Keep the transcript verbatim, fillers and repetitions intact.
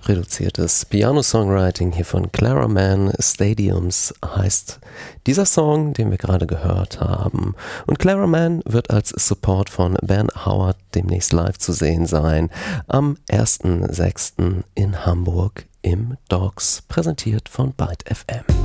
produziertes Piano-Songwriting hier von Clara Mann. Stadiums heißt dieser Song, den wir gerade gehört haben. Und Clara Mann wird als Support von Ben Howard demnächst live zu sehen sein. Am ersten sechsten in Hamburg im Dogs, präsentiert von Byte F M.